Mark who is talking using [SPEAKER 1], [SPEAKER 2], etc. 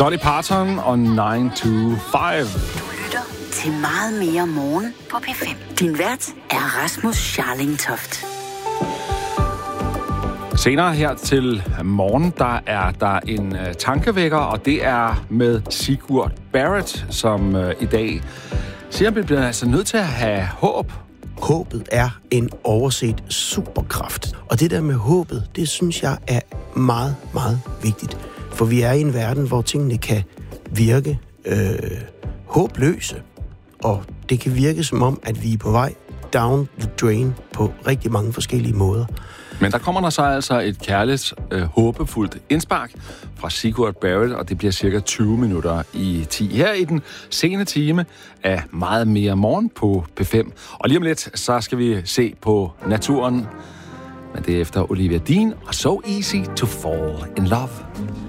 [SPEAKER 1] Dolly Parton og 9 to 5.
[SPEAKER 2] Du lytter til Meget mere morgen på P5. Din vært er Rasmus Scharling-Toft.
[SPEAKER 1] Senere her til morgen, der er en tankevækker, og det er med Sigurd Barrett, som i dag siger, at vi bliver altså nødt til at have håb.
[SPEAKER 3] Håbet er en overset superkraft. Og det der med håbet, det synes jeg er meget, meget vigtigt. For vi er i en verden, hvor tingene kan virke håbløse. Og det kan virke som om, at vi er på vej down the drain på rigtig mange forskellige måder.
[SPEAKER 1] Men der kommer der så altså et kærligt, håbefuldt indspark fra Sigurd Barrett, og det bliver cirka 20 minutter i 10. Her i den sene time af Meget mere morgen på P5. Og lige om lidt, så skal vi se på naturen. Men det er efter Olivia Dean og So Easy to Fall in Love.